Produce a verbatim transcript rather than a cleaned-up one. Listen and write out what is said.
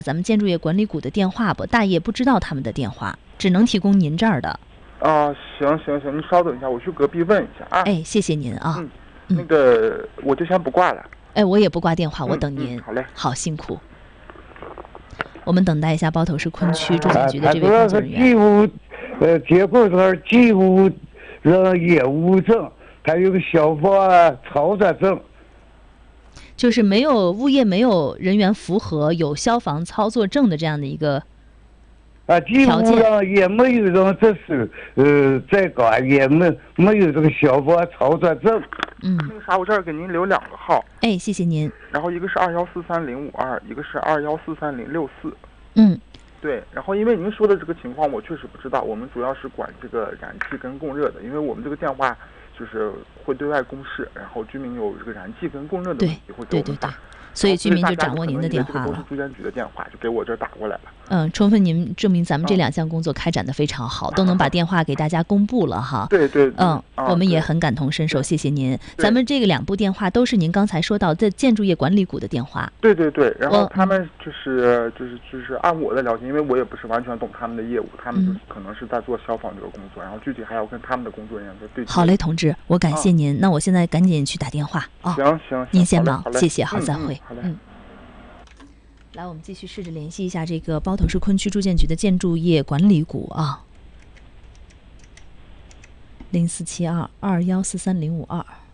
咱们建筑业管理股的电话不，大爷不知道他们的电话，只能提供您这儿的。 啊，行行行，您稍等一下，我去隔壁问一下啊。 哎，谢谢您啊。 嗯，那个我就先不挂了。 哎，我也不挂电话，我等您。 嗯嗯、好嘞， 好辛苦。我们等待一下包头市昆区住建局的这位工作人员。 他主要是技务，呃，结构是技务人业务证，还有个消防操作证。 就是没有物业没有人员符合有消防操作证的这样的一个啊，技务上也没有人这是呃在岗，也没没有这个消防操作证。 嗯， 那个啥，我这儿给您留两个号。 哎，谢谢您。 然后一个是二幺四三零五二，一个是二幺四三零六四。 嗯， 对。然后因为您说的这个情况，我确实不知道。我们主要是管这个燃气跟供热的，因为我们这个电话就是会对外公示，然后居民有这个燃气跟供热的问题会给我们打， 所以居民就掌握您的电话了。 都是住建局的电话，就给我这儿打过来了。 嗯，充分您证明咱们这两项工作开展的非常好，嗯、都能把电话给大家公布了哈。 对对。 嗯， 啊、 我们也很感同身受，谢谢您。咱们这个两部电话都是您刚才说到的建筑业管理股的电话。 对对对，然后他们就是就是就是按我的了解，因为我也不是完全懂他们的业务，他们就是可能是在做消防这个工作，然后具体还要跟他们的工作人员做对接。 好嘞，同志，我感谢您。啊、那我现在赶紧去打电话啊。 行行， 您先忙， 好谢谢，好，再会。 嗯，好嘞。 嗯。来，我们继续试着联系一下这个包头市昆区住建局的建筑业管理股啊，零四七二二幺四三零五二。